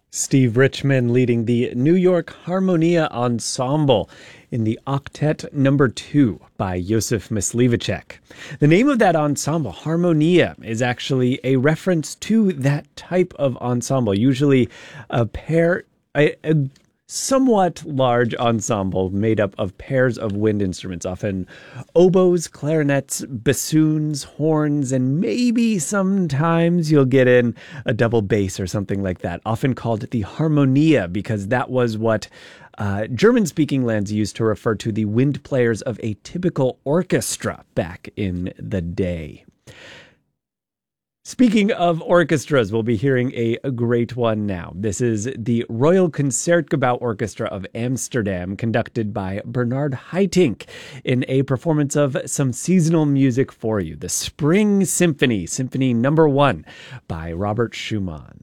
Steve Richman leading the New York Harmonia Ensemble in the Octet Number 2 by Josef Myslivacek. The name of that ensemble, Harmonia, is actually a reference to that type of ensemble, usually a somewhat large ensemble made up of pairs of wind instruments, often oboes, clarinets, bassoons, horns, and maybe sometimes you'll get in a double bass or something like that, often called the Harmonia because that was what German-speaking lands used to refer to the wind players of a typical orchestra back in the day. Speaking of orchestras, we'll be hearing a great one now. This is the Royal Concertgebouw Orchestra of Amsterdam, conducted by Bernard Haitink in a performance of some seasonal music for you. The Spring Symphony, Symphony Number 1 by Robert Schumann.